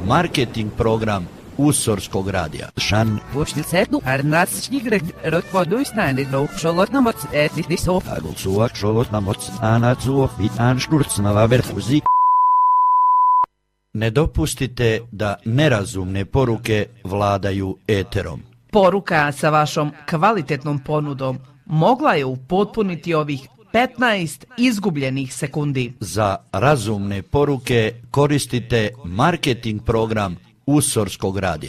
marketing program Usorskog radija. Šan. Vuštilsetnu arnatsnigret rotvoduisnäänidlo šolotnamots etnisov. Agulsuak šolotnamots anatsuov vitanšturcnava verfuzik. Ne dopustite da nerazumne poruke vladaju eterom. Poruka sa vašom kvalitetnom ponudom mogla je upotpuniti ovih 15 izgubljenih sekundi. Za razumne poruke koristite marketing program Usorskog radija.